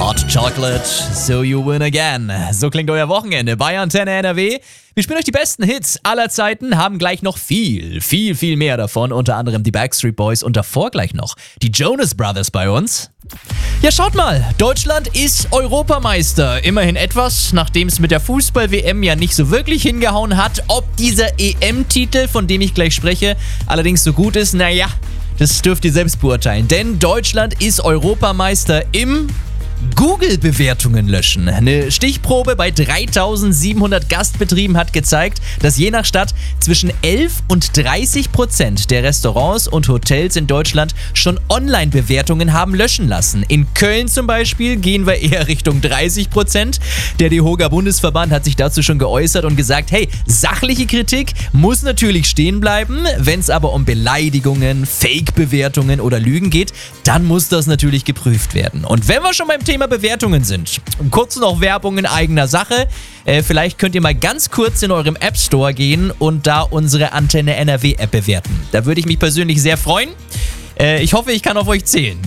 Hot Chocolate, so you win again. So klingt euer Wochenende bei Antenne NRW. Wir spielen euch die besten Hits aller Zeiten, haben gleich noch viel mehr davon. Unter anderem die Backstreet Boys und davor gleich noch die Jonas Brothers bei uns. Ja, schaut mal, Deutschland ist Europameister. Immerhin etwas, nachdem es mit der Fußball-WM ja nicht so wirklich hingehauen hat. Ob dieser EM-Titel, von dem ich gleich spreche, allerdings so gut ist, naja, das dürft ihr selbst beurteilen. Denn Deutschland ist Europameister im Google-Bewertungen löschen. Eine Stichprobe bei 3700 Gastbetrieben hat gezeigt, dass je nach Stadt zwischen 11 und 30% der Restaurants und Hotels in Deutschland schon Online-Bewertungen haben löschen lassen. In Köln zum Beispiel gehen wir eher Richtung 30%. Der DEHOGA Bundesverband hat sich dazu schon geäußert und gesagt, hey, sachliche Kritik muss natürlich stehen bleiben. Wenn es aber um Beleidigungen, Fake-Bewertungen oder Lügen geht, dann muss das natürlich geprüft werden. Und wenn wir schon beim Thema Bewertungen sind, kurz noch Werbung in eigener Sache. Vielleicht könnt ihr mal ganz kurz in eurem App Store gehen und da unsere Antenne NRW App bewerten. Da würde ich mich persönlich sehr freuen. Ich hoffe, ich kann auf euch zählen.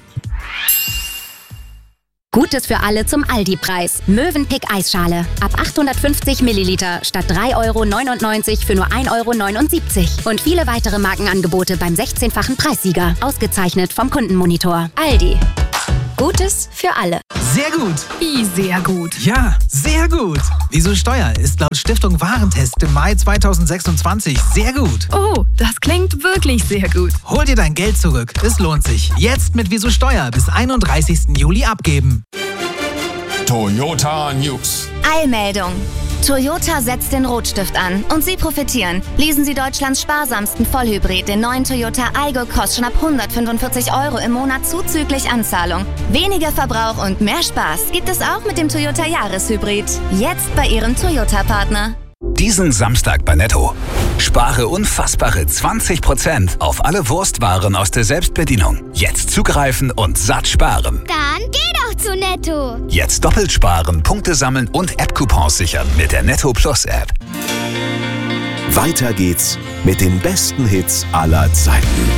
Gutes für alle zum Aldi-Preis. Mövenpick Eisschale. Ab 850 Milliliter statt 3,99 € für nur 1,79 €. Und viele weitere Markenangebote beim 16-fachen Preissieger. Ausgezeichnet vom Kundenmonitor. Aldi. Gutes für alle. Sehr gut. Wie sehr gut? Ja, sehr gut. Wieso Steuer ist laut Stiftung Warentest im Mai 2026 sehr gut. Oh, das klingt wirklich sehr gut. Hol dir dein Geld zurück. Es lohnt sich. Jetzt mit Wieso Steuer bis 31. Juli abgeben. Toyota News. Eilmeldung. Toyota setzt den Rotstift an und Sie profitieren. Leasen Sie Deutschlands sparsamsten Vollhybrid, den neuen Toyota Aygo, kostet schon ab 145 € im Monat zuzüglich Anzahlung. Weniger Verbrauch und mehr Spaß gibt es auch mit dem Toyota Jahreshybrid. Jetzt bei Ihrem Toyota-Partner. Diesen Samstag bei Netto. Spare unfassbare 20% auf alle Wurstwaren aus der Selbstbedienung. Jetzt zugreifen und satt sparen. Dann geh doch zu Netto. Jetzt doppelt sparen, Punkte sammeln und App-Coupons sichern mit der Netto Plus App. Weiter geht's mit den besten Hits aller Zeiten.